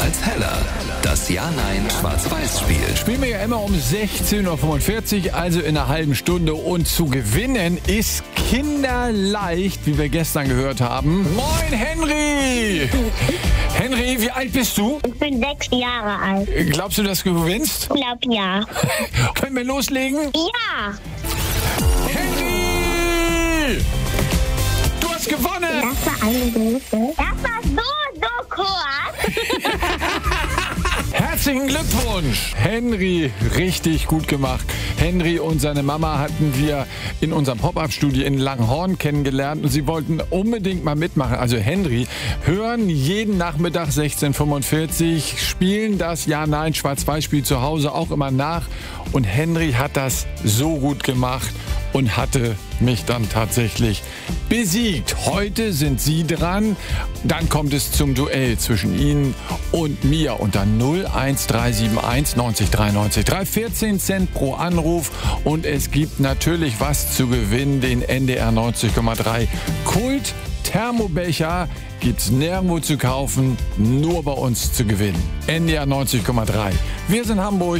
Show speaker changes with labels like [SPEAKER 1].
[SPEAKER 1] als heller. Das Ja-Nein-Schwarz-Weiß-Spiel.
[SPEAKER 2] Spielen wir ja immer um 16.45 Uhr, also in einer halben Stunde. Und zu gewinnen ist kinderleicht, wie wir gestern gehört haben. Moin, Henry! Henry, wie alt bist du?
[SPEAKER 3] Ich bin 6 Jahre alt.
[SPEAKER 2] Glaubst du, dass du gewinnst?
[SPEAKER 3] Ich glaube ja.
[SPEAKER 2] Können wir loslegen?
[SPEAKER 3] Ja!
[SPEAKER 2] Henry! Du hast gewonnen!
[SPEAKER 3] Das war eine Größe. Das war so kurz.
[SPEAKER 2] Herzlichen Glückwunsch! Henry, richtig gut gemacht. Henry und seine Mama hatten wir in unserem Pop-Up-Studio in Langhorn kennengelernt und sie wollten unbedingt mal mitmachen. Also Henry, hören jeden Nachmittag 16:45 Uhr, spielen das Ja-Nein-Schwarz-Weiß-Spiel zu Hause auch immer nach. Und Henry hat das so gut gemacht und hatte mich dann tatsächlich besiegt. Heute sind Sie dran. Dann kommt es zum Duell zwischen Ihnen und mir unter 01371 90 93 3, 14 Cent pro Anruf. Und es gibt natürlich was zu gewinnen, den NDR 90,3 Kult Thermobecher. Gibt's nirgendwo zu kaufen, nur bei uns zu gewinnen. NDR 90,3. Wir sind Hamburg.